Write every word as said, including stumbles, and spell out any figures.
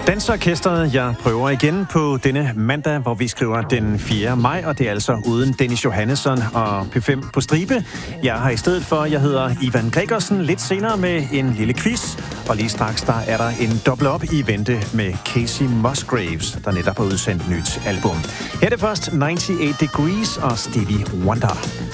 Danseorkestret, jeg prøver igen på denne mandag, hvor vi skriver den fjerde maj, og det er altså uden Dennis Johannesson og P fem på stribe. Jeg har i stedet for, jeg hedder Ivan Gregersen, lidt senere med en lille quiz, og lige straks der er der en dobbelt op i vente med Casey Musgraves, der netop har udsendt nyt album. Her er det først nioghalvfems Degrees og Stevie Wonder.